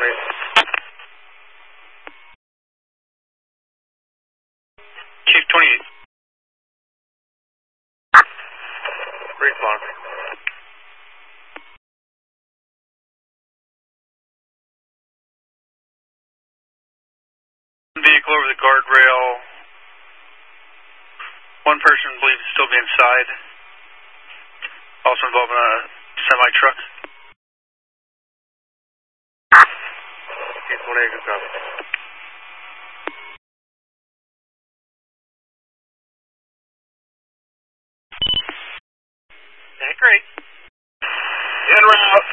28. Chief 28. Response. Vehicle over the guardrail. One person believes to still be inside. Also involved in a semi-truck. Chief 28, good copy. Great. En route.